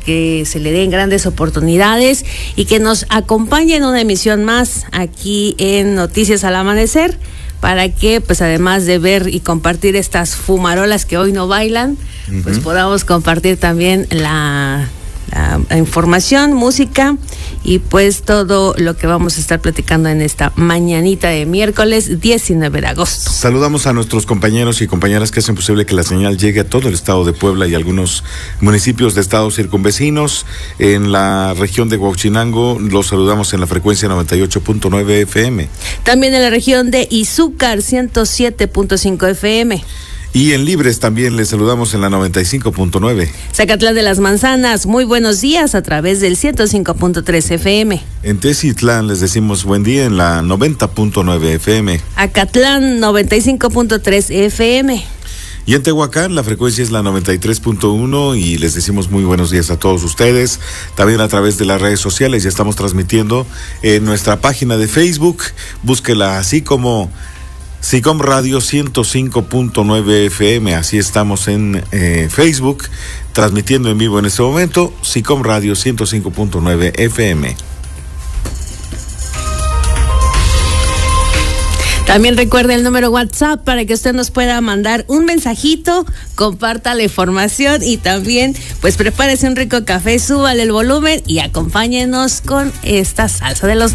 que se le den grandes oportunidades y que nos acompañe en una emisión más aquí en Noticias al Amanecer, para que pues además de ver y compartir estas fumarolas que hoy no bailan, pues podamos compartir también la información, música y pues todo lo que vamos a estar platicando en esta mañanita de miércoles 19 de agosto. Saludamos a nuestros compañeros y compañeras que hacen posible que la señal llegue a todo el estado de Puebla y algunos municipios de estados circunvecinos. En la región de Huauchinango los saludamos en la frecuencia 98.9 FM. También en la región de Izúcar 107.5 FM. Y en Libres también les saludamos en la 95.9. Zacatlán de las Manzanas, muy buenos días a través del 105.3 FM. En Tecitlán les decimos buen día en la 90.9 FM. Acatlán 95.3 FM. Y en Tehuacán la frecuencia es la 93.1 y les decimos muy buenos días a todos ustedes. También a través de las redes sociales ya estamos transmitiendo en nuestra página de Facebook. Búsquela así como SICOM Radio 105.9 FM, así estamos en Facebook, transmitiendo en vivo en este momento, SICOM Radio 105.9 FM. También recuerde el número WhatsApp para que usted nos pueda mandar un mensajito, comparta la información y también pues prepárese un rico café, súbale el volumen y acompáñenos con esta salsa de los